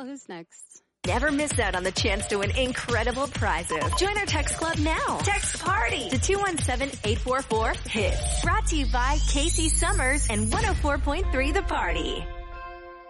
Well, who's next? Never miss out on the chance to win incredible prizes. Join our text club now. Text PARTY to 217-844-HITS. Brought to you by Casey Summers and 104.3 The Party.